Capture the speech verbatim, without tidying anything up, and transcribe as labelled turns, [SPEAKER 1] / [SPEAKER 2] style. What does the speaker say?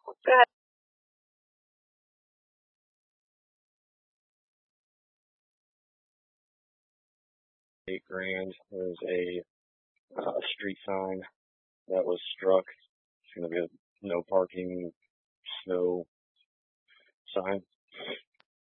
[SPEAKER 1] Go ahead.
[SPEAKER 2] Eight grand. There's a uh, street sign that was struck. It's going to be a no parking, snow sign.